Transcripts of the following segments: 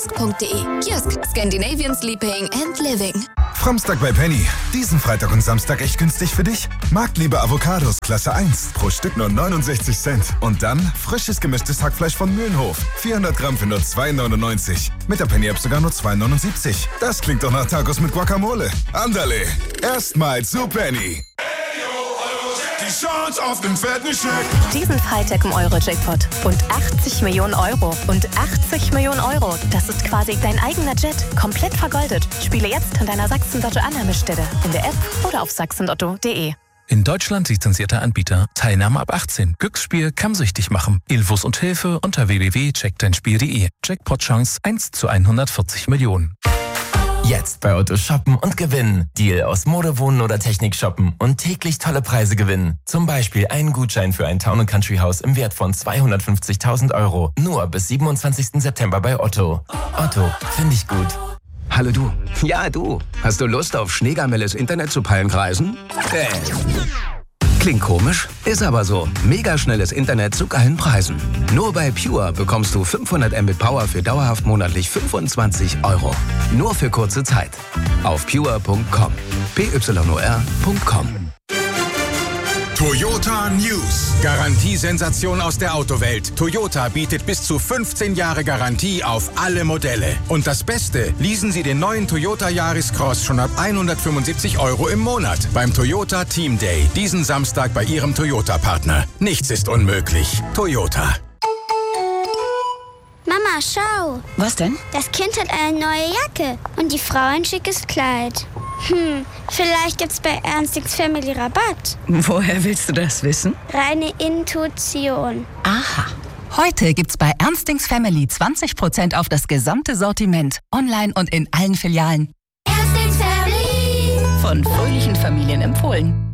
Kiosk Scandinavian Sleeping and Living. Framstag bei Penny. Diesen Freitag und Samstag echt günstig für dich? Marktliebe Avocados Klasse 1. Pro Stück nur 69 Cent. Und dann frisches gemischtes Hackfleisch von Mühlenhof. 400 Gramm für nur 2,99. Mit der Penny-App sogar nur 2,79. Das klingt doch nach Tacos mit Guacamole. Andale. Erstmal zu Penny. Die Chance auf den fetten Scheck. Diesen Freitag im Euro-Jackpot. Und 80 Millionen Euro. Und 80 Millionen Euro. Das ist quasi dein eigener Jet. Komplett vergoldet. Spiele jetzt in deiner Sachsen-Lotto-Annahmestelle. In der App oder auf sachsenlotto.de. In Deutschland lizenzierter Anbieter. Teilnahme ab 18. Glücksspiel kann süchtig machen. Infos und Hilfe unter www.checkdeinspiel.de. Jackpot-Chance 1 zu 140 Millionen. Jetzt bei Otto shoppen und gewinnen. Deal aus Mode, Wohnen oder Technik shoppen und täglich tolle Preise gewinnen. Zum Beispiel einen Gutschein für ein Town & Country Haus im Wert von 250.000 Euro. Nur bis 27. September bei Otto. Otto, finde ich gut. Hallo du. Ja, du. Hast du Lust auf schneegamelles Internet zu Palmkreisen? Klingt komisch, ist aber so. Mega schnelles Internet zu geilen Preisen. Nur bei Pure bekommst du 500 Mbit Power für dauerhaft monatlich 25 €. Nur für kurze Zeit. Auf pure.com. pyor.com. Toyota News. Garantiesensation aus der Autowelt. Toyota bietet bis zu 15 Jahre Garantie auf alle Modelle. Und das Beste, leasen Sie den neuen Toyota Yaris Cross schon ab 175 € im Monat beim Toyota Team Day. Diesen Samstag bei Ihrem Toyota-Partner. Nichts ist unmöglich. Toyota. Mama, schau. Was denn? Das Kind hat eine neue Jacke und die Frau ein schickes Kleid. Vielleicht gibt's bei Ernstings Family Rabatt. Woher willst du das wissen? Reine Intuition. Aha. Heute gibt's bei Ernstings Family 20% auf das gesamte Sortiment. Online und in allen Filialen. Ernstings Family. Von fröhlichen Familien empfohlen.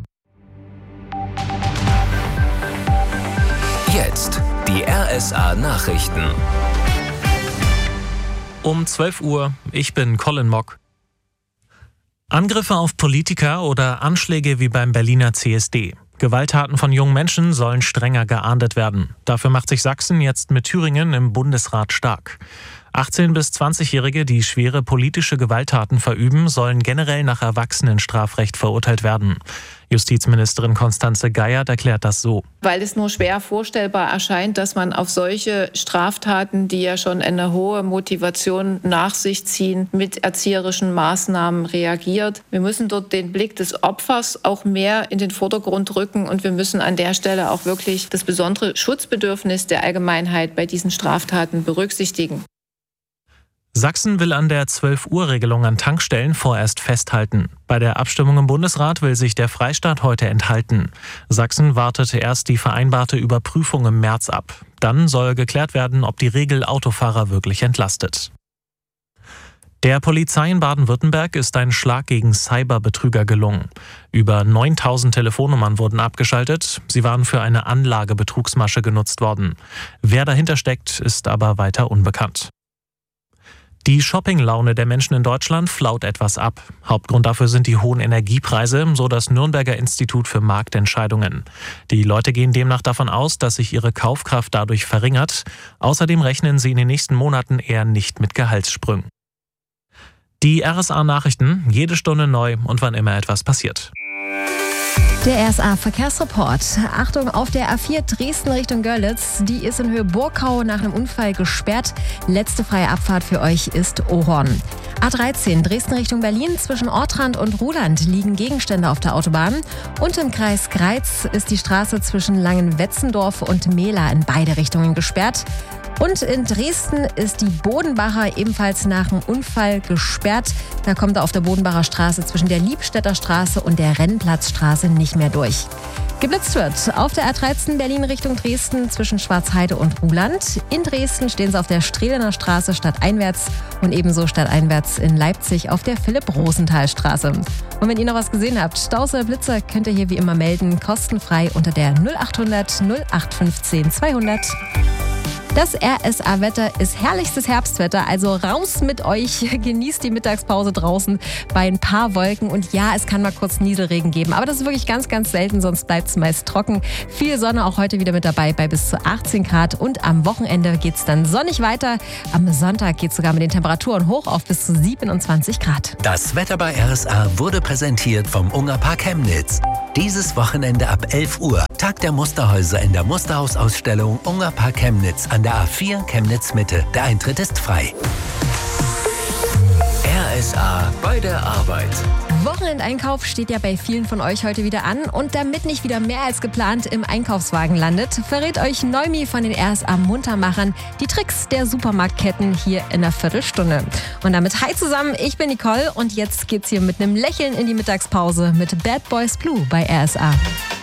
Jetzt die RSA-Nachrichten. Um 12 Uhr, ich bin Colin Mock. Angriffe auf Politiker oder Anschläge wie beim Berliner CSD. Gewalttaten von jungen Menschen sollen strenger geahndet werden. Dafür macht sich Sachsen jetzt mit Thüringen im Bundesrat stark. 18- bis 20-Jährige, die schwere politische Gewalttaten verüben, sollen generell nach Erwachsenenstrafrecht verurteilt werden. Justizministerin Constanze Geiert erklärt das so. Weil es nur schwer vorstellbar erscheint, dass man auf solche Straftaten, die ja schon eine hohe Motivation nach sich ziehen, mit erzieherischen Maßnahmen reagiert. Wir müssen dort den Blick des Opfers auch mehr in den Vordergrund rücken und wir müssen an der Stelle auch wirklich das besondere Schutzbedürfnis der Allgemeinheit bei diesen Straftaten berücksichtigen. Sachsen will an der 12-Uhr-Regelung an Tankstellen vorerst festhalten. Bei der Abstimmung im Bundesrat will sich der Freistaat heute enthalten. Sachsen wartet erst die vereinbarte Überprüfung im März ab. Dann soll geklärt werden, ob die Regel Autofahrer wirklich entlastet. Der Polizei in Baden-Württemberg ist ein Schlag gegen Cyberbetrüger gelungen. Über 9.000 Telefonnummern wurden abgeschaltet. Sie waren für eine Anlagebetrugsmasche genutzt worden. Wer dahinter steckt, ist aber weiter unbekannt. Die Shoppinglaune der Menschen in Deutschland flaut etwas ab. Hauptgrund dafür sind die hohen Energiepreise, so das Nürnberger Institut für Marktentscheidungen. Die Leute gehen demnach davon aus, dass sich ihre Kaufkraft dadurch verringert. Außerdem rechnen sie in den nächsten Monaten eher nicht mit Gehaltssprüngen. Die RSA-Nachrichten, jede Stunde neu und wann immer etwas passiert. Der RSA-Verkehrsreport. Achtung, auf der A4 Dresden Richtung Görlitz. Die ist in Höhe Burgkau nach einem Unfall gesperrt. Letzte freie Abfahrt für euch ist Ohorn. A13 Dresden Richtung Berlin. Zwischen Ortrand und Ruhland liegen Gegenstände auf der Autobahn. Und im Kreis Greiz ist die Straße zwischen Langenwetzendorf und Mehla in beide Richtungen gesperrt. Und in Dresden ist die Bodenbacher ebenfalls nach einem Unfall gesperrt. Da kommt er auf der Bodenbacher Straße zwischen der Liebstädter Straße und der Rennplatzstraße nicht mehr durch. Geblitzt wird auf der A13 Berlin Richtung Dresden zwischen Schwarzheide und Ruhland. In Dresden stehen sie auf der Strehlener Straße stadteinwärts und ebenso stadteinwärts in Leipzig auf der Philipp-Rosenthal-Straße. Und wenn ihr noch was gesehen habt, Staus oder Blitzer, könnt ihr hier wie immer melden, kostenfrei unter der 0800 0815 200. Das RSA-Wetter ist herrlichstes Herbstwetter, also raus mit euch, genießt die Mittagspause draußen bei ein paar Wolken und ja, es kann mal kurz Nieselregen geben, aber das ist wirklich ganz, ganz selten, sonst bleibt es meist trocken. Viel Sonne auch heute wieder mit dabei bei bis zu 18 Grad und am Wochenende geht es dann sonnig weiter. Am Sonntag geht es sogar mit den Temperaturen hoch auf bis zu 27 Grad. Das Wetter bei RSA wurde präsentiert vom Ungerpark Chemnitz. Dieses Wochenende ab 11 Uhr, Tag der Musterhäuser in der Musterhausausstellung Ungerpark Chemnitz an der A4 Chemnitz Mitte. Der Eintritt ist frei. RSA bei der Arbeit. Wochenendeinkauf steht ja bei vielen von euch heute wieder an und damit nicht wieder mehr als geplant im Einkaufswagen landet, verrät euch Neumi von den RSA Muntermachern die Tricks der Supermarktketten hier in einer Viertelstunde. Und damit hi zusammen, ich bin Nicole und jetzt geht's hier mit einem Lächeln in die Mittagspause mit Bad Boys Blue bei RSA.